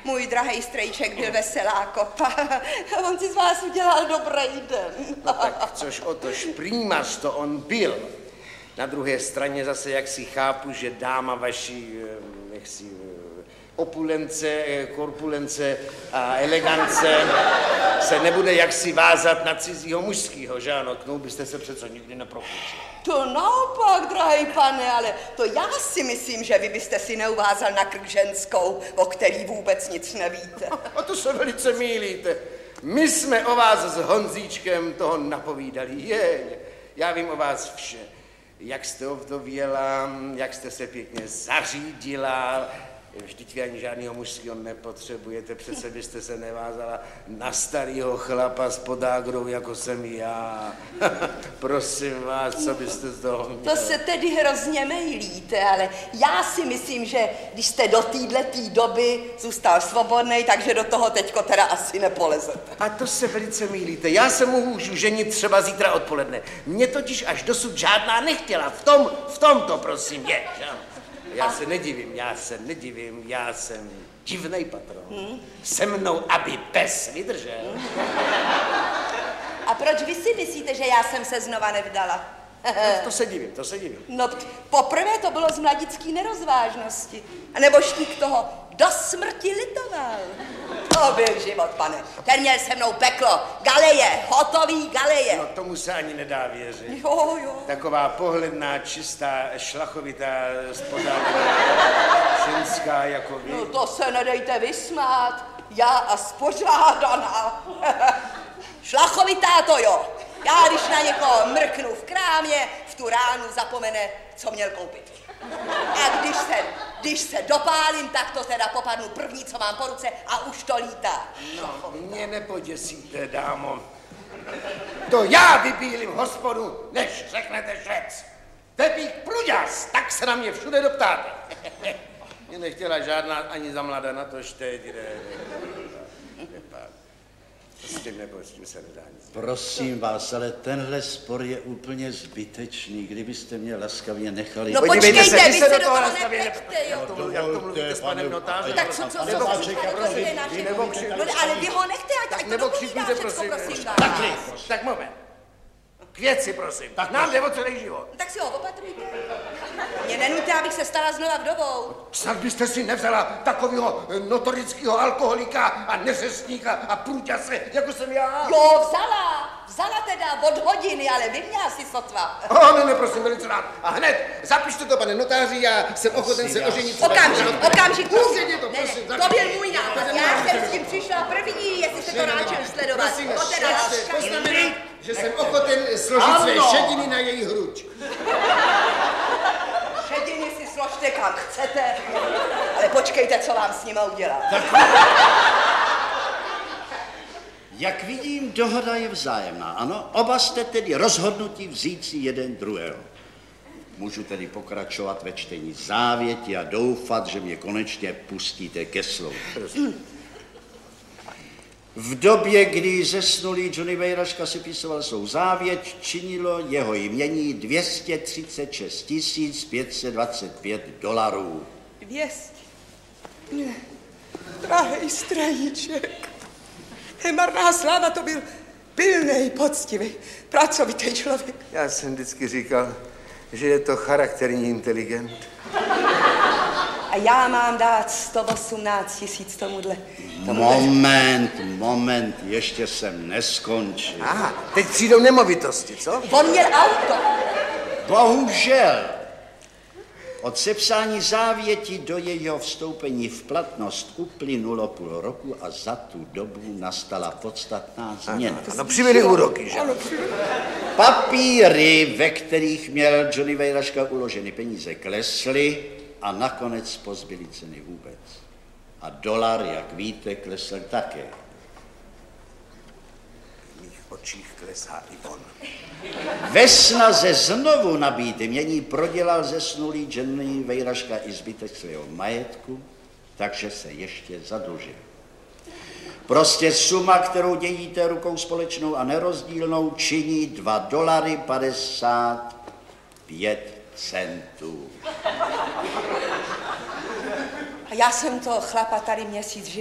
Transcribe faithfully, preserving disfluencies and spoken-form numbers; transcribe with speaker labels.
Speaker 1: Můj drahej strejček byl veselá kopa. On si z vás udělal dobrý den.
Speaker 2: No tak což o tož prýmař to on byl. Na druhé straně zase, jak si chápu, že dáma vaší, jak si, opulence, korpulence a elegance se nebude jaksi vázat na cizího mužskýho, že ano? K tomu byste se přece nikdy nepropučil.
Speaker 1: To naopak, drahý pane, ale to já si myslím, že vy byste si neuvázal na krk ženskou, o který vůbec nic nevíte.
Speaker 2: A to se velice mýlíte. My jsme o vás s Honzíčkem toho napovídali. Je, já vím o vás vše. Jak jste ovdověla, jak jste se pěkně zařídila. Vždyť vy ani žádnýho mužského nepotřebujete, přece byste se nevázala na starýho chlapa s podágrou, jako jsem já. Prosím vás, co byste z toho měli?
Speaker 1: To se tedy hrozně mejlíte, ale já si myslím, že když jste do téhletý doby zůstal svobodnej, takže do toho teďko teda asi nepolezete.
Speaker 2: A to se velice mýlíte. Já se můžu ženit třeba zítra odpoledne. Mě totiž až dosud žádná nechtěla. V tom, v tom to prosím je, že? Já se nedivím, já se nedivím, já jsem divnej patron. Hmm? Se mnou, aby pes vydržel. Hmm.
Speaker 1: A proč vy si myslíte, že já jsem se znova nevdala?
Speaker 2: No, to se divím, to se divím.
Speaker 1: No, poprvé to bylo z mladický nerozvážnosti. A nebo štík toho do smrti litoval. To byl život, pane. Ten měl se mnou peklo. Galeje, hotový galeje.
Speaker 2: No, tomu se ani nedá věřit.
Speaker 1: Jo, jo.
Speaker 2: Taková pohledná, čistá, šlachovitá, spodná, ženská jako vy.
Speaker 1: No, to se nedejte vysmát. Já a spořádaná. Šlachovitá to jo. Já, když na někoho mrknu v krámě, v tu ránu zapomene, co měl koupit. A když se, když se dopálím, tak to teda popadnu první, co mám po ruce a už to lítá.
Speaker 2: No, mě nepoděsíte, dámo. To já vybílím hospodu, než řeknete šec. Tepík pruďas, tak se na mě všude doptáte. Mě nechtěla žádná ani za mladá, na to teď. S tím nebo s tím se nedá nic.
Speaker 3: Prosím vás, ale tenhle spor je úplně zbytečný. Kdybyste mě laskavě nechali...
Speaker 1: No počkejte, se, vy se do toho nepleťte, jo.
Speaker 2: Jak to, jak to mluvíte s panem notářem?
Speaker 1: Tak co, co, co, co, ale vy ho nechte, ať to dopovídá všecko, prosím vás.
Speaker 2: Tak, tak moment. K věci, prosím. Tak nám jde o celý život.
Speaker 1: Tak si ho opatrujte. Mě nenuďte, abych se stala znova vdovou.
Speaker 2: Snad byste si nevzala takového notorického alkoholika a neřestníka a průťase, jako jsem já.
Speaker 1: Jo, vzala. Vzala teda od hodiny, ale vy mě asi sotva.
Speaker 2: Oh, ne, ne, prosím, velice rád. A hned zapište to, pane notáři, já jsem ochoten se oženit.
Speaker 1: Okamžik, okamžik, prosím.
Speaker 2: To,
Speaker 1: ne, ne, to byl můj nápad. Já jsem s tím přišla první, jestli se to ráčil sledovat.
Speaker 2: Prosím,
Speaker 1: to teda
Speaker 2: poznamenat, že jsem ochoten složit své šediny na její hruď.
Speaker 1: Šediny si složte kam chcete, ale počkejte, co vám s nima udělám.
Speaker 3: Jak vidím, dohoda je vzájemná, ano? Oba jste tedy rozhodnutí vzít si jeden druhého. Můžu tedy pokračovat ve čtení závěti a doufat, že mě konečně pustíte ke slovu. V době, kdy zesnulý Johnny Vejraška si písoval svou závěť, činilo jeho jmění dvě stě třicet šest tisíc pět set dvacet pět dolarů.
Speaker 1: Dvěstě. Ne, drahej strejček. Marná sláva, to byl pilnej, poctivý, pracovitý člověk.
Speaker 2: Já jsem vždycky říkal, že je to charakterní inteligent.
Speaker 1: A já mám dát sto osmnáct tisíc tomuhle, tomuhle.
Speaker 3: Moment, moment, ještě jsem neskončil.
Speaker 2: Aha, teď přijdou nemovitosti, co?
Speaker 1: On měl auto.
Speaker 3: Bohužel. Od sepsání závěti do jejího vstoupení v platnost uplynulo půl roku a za tu dobu nastala podstatná změna.
Speaker 2: Ano, ano, přibyly úroky, že?
Speaker 3: Papíry, ve kterých měl Johnny Vejraška uloženy peníze, klesly a nakonec pozbyly ceny vůbec. A dolar, jak víte, klesl také.
Speaker 2: V mých očích klesá i on.
Speaker 3: Ve snaze znovu nabít jmění prodělal zesnulý Johnny Vejraška i zbytek svého majetku, takže se ještě zadlužil. Prostě suma, kterou dělíte rukou společnou a nerozdílnou, činí dva dolary padesát pět centů.
Speaker 1: A já jsem to chlapa tady měsíc